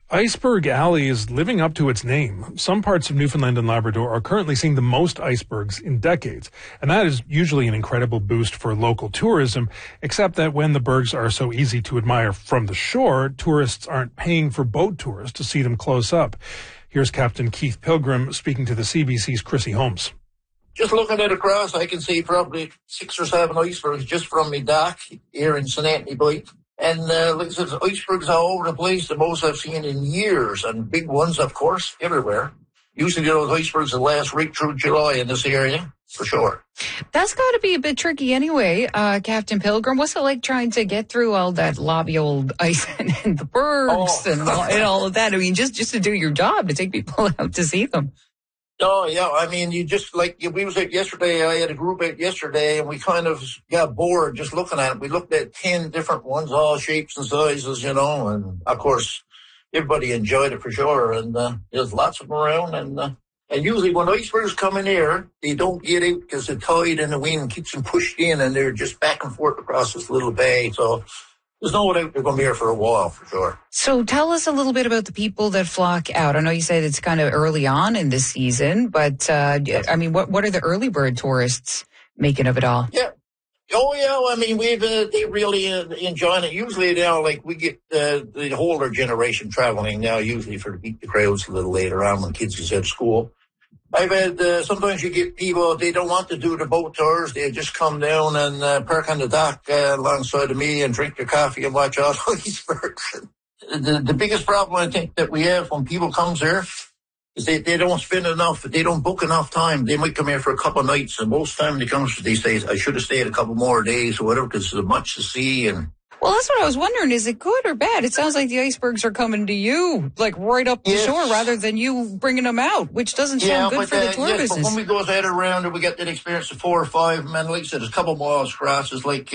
Iceberg Alley is living up to its name. Some parts of Newfoundland and Labrador are currently seeing the most icebergs in decades, and that is usually an incredible boost for local tourism, except that when the bergs are so easy to admire from the shore, tourists aren't paying for boat tours to see them close up. Here's Captain Keith Pilgrim speaking to the CBC's Chrissy Holmes. Just looking at across, I can see probably 6 or 7 icebergs just from me dock here in St. Anthony Bight. And like I said, icebergs all over the place, the most I've seen in years, and big ones, of course, everywhere. Usually those icebergs that last right through July in this area, for sure. That's got to be a bit tricky anyway, Captain Pilgrim. What's it like trying to get through all that lobby old ice and the bergs and all of that? I mean, just to do your job, to take people out to see them. Oh, yeah. I mean, you just we was out yesterday. I had a group out yesterday, and we kind of got bored just looking at it. We looked at 10 different ones, all shapes and sizes, and of course, everybody enjoyed it for sure. And there's lots of them around. And usually when icebergs come in here, they don't get out because the tide and the wind keeps them pushed in, and they're just back and forth across this little bay. So there's no doubt they're going to be here for a while, for sure. So tell us a little bit about the people that flock out. I know you said it's kind of early on in the season, but I mean, what are the early bird tourists making of it all? Yeah. Oh, yeah. I mean, they really enjoying it. Usually now, we get the older generation traveling now, usually to beat the crowds a little later on when kids is at school. I've had, sometimes you get people, they don't want to do the boat tours. They just come down and park on the dock alongside of me and drink their coffee and watch all the icebergs. The biggest problem I think that we have when people comes here is they don't spend enough, they don't book enough time. They might come here for a couple of nights, and most of the time they come, they say, I should have stayed a couple more days or whatever because there's much to see. And well, that's what I was wondering. Is it good or bad? It sounds like the icebergs are coming to you, right up the shore, rather than you bringing them out, which doesn't sound good for the tour business. But when we go out around and we get that experience of 4 or 5, and like I said, there's a couple miles across. It's like,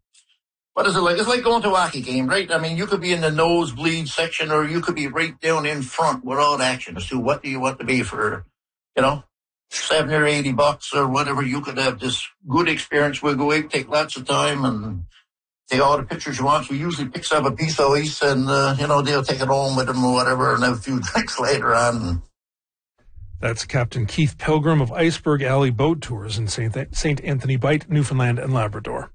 what is it like? It's like going to a hockey game, right? I mean, you could be in the nosebleed section, or you could be right down in front without action as to what do you want to be for, $70 or $80 or whatever. You could have this good experience. We'll go out, take lots of time, and take all the pictures you want. We usually picks up a piece of ice and, they'll take it home with them or whatever and have a few drinks later on. That's Captain Keith Pilgrim of Iceberg Alley Boat Tours in St. Anthony Bight, Newfoundland and Labrador.